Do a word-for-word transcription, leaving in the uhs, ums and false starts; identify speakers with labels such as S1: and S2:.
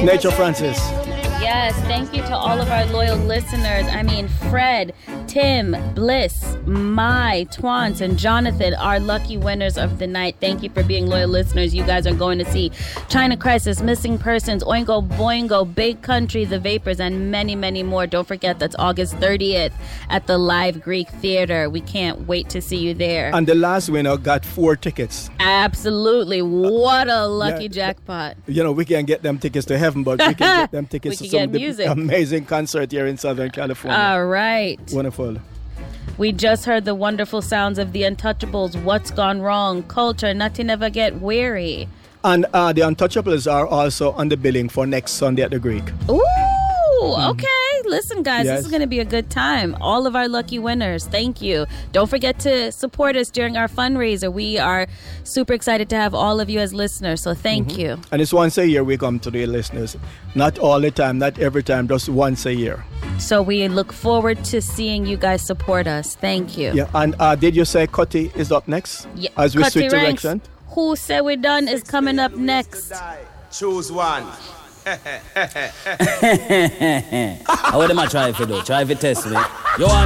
S1: Nature Francis.
S2: Yes, thank you to all of our loyal listeners. I mean, Fred, Tim, Bliss, Mai, Twance, and Jonathan, our lucky winners of the night. Thank you for being loyal listeners. You guys are going to see China Crisis, Missing Persons, Oingo Boingo, Big Country, The Vapors, and many, many more. Don't forget, that's August thirtieth at the Live Greek Theater. We can't wait to see you there.
S1: And the last winner got four tickets.
S2: Absolutely. What a lucky
S1: yeah,
S2: jackpot.
S1: You know, we can't get them tickets to heaven, but we can get them tickets to some
S2: music.
S1: Amazing concert here in Southern California.
S2: All right.
S1: Wonderful.
S2: We just heard the wonderful sounds of the Untouchables, What's Gone Wrong, Culture, Not to Never Get Weary.
S1: And uh, the Untouchables are also on the billing for next Sunday at the Greek.
S2: Ooh, mm. okay. Listen, guys,
S1: yes.
S2: This is going to be a good time. All of our lucky winners, thank you. Don't forget to support us during our fundraiser. We are super excited to have all of you as listeners, so thank mm-hmm. you.
S1: And it's once a year we come to the listeners. Not all the time, not every time, just once a year.
S2: So we look forward to seeing you guys support us. Thank you.
S1: Yeah, and uh, did you say Cutty is up next?
S2: Yeah.
S1: As we
S2: Cutty
S1: switch direction?
S2: Who Said We Done is coming up next.
S3: Choose one.
S4: How would them try if you do? Try if you test me. You want